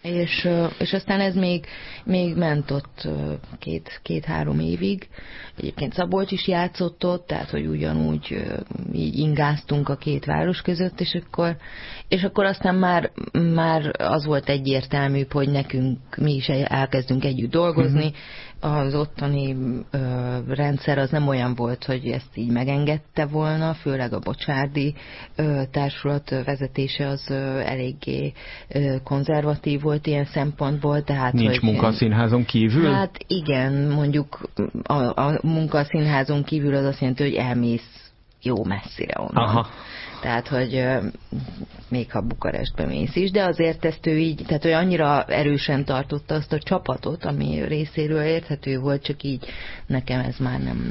És aztán ez még ment ott 2-3 évig. Egyébként Szabolcs is játszott ott, tehát hogy ugyanúgy így ingáztunk a két város között, és akkor aztán már az volt egyértelműbb, hogy mi is elkezdünk együtt dolgozni. Az ottani rendszer az nem olyan volt, hogy ezt így megengedte volna, főleg a Bocsárdi társulat vezetése az eléggé konzervatív volt ilyen szempontból. Tehát, nincs munka a színházon kívül? Hát igen, mondjuk a munka a színházon kívül az azt jelenti, hogy elmész jó messzire onnan. Aha. Tehát, hogy még ha Bukarestbe mész is, de azért ezt ő így, tehát hogy annyira erősen tartotta azt a csapatot, ami részéről érthető volt, csak így nekem ez már nem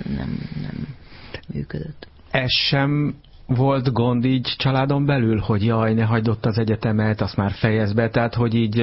működött. Ez sem volt gond így családon belül, hogy jaj, ne hagyd ott az egyetemet, azt már fejezd be, tehát hogy így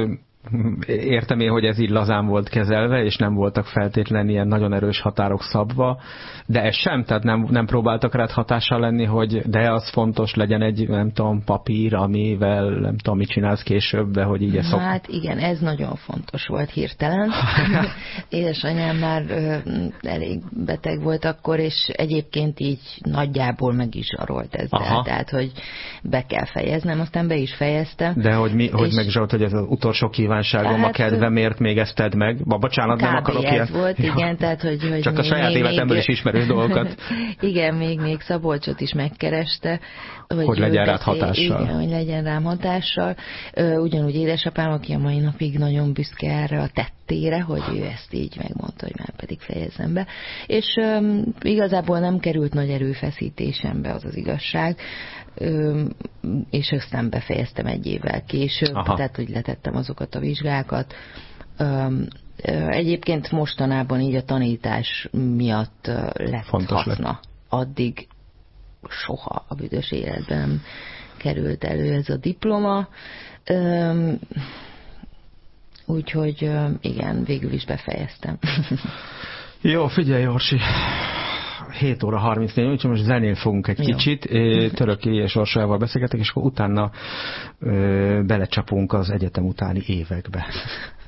értem én, hogy ez így lazán volt kezelve, és nem voltak feltétlenül ilyen nagyon erős határok szabva, de ez sem, tehát nem próbáltak rád hatással lenni, hogy de az fontos legyen egy, nem tudom, papír, amivel nem tudom, mit csinálsz később, de hogy így Hát igen, ez nagyon fontos volt hirtelen. Édesanyám már elég beteg volt akkor, és egyébként így nagyjából meg is zsarolt ezzel. Aha. Tehát, hogy be kell fejeznem, aztán be is fejezte. De hogy megzsarolt, hogy ez az utolsó kívánságom, a kedvemért még ezt tedd meg? Bocsánat, nem akarok ilyet. Volt, igen, tehát, hogy csak a saját életemből is ismerős dolgokat. Igen, még Szabolcsot is megkereste. Hogy legyen rád hatással. Igen, hogy legyen rám hatással. Ugyanúgy édesapám, aki a mai napig nagyon büszke erre a tettére, hogy ő ezt így megmondta, hogy már pedig fejezzem be. És igazából nem került nagy erőfeszítésembe, az az igazság. És aztán befejeztem 1 évvel később, tehát hogy letettem azokat a vizsgákat. Egyébként mostanában így a tanítás miatt lett haszna. Addig soha a büdös életben nem került elő ez a diploma. Úgyhogy igen, végül is befejeztem. Jó, figyelj, Orsi! 7 óra 34, úgyhogy most zenén fogunk egy kicsit. Töröki és Orsolyával beszélgetek, és akkor utána belecsapunk az egyetem utáni évekbe.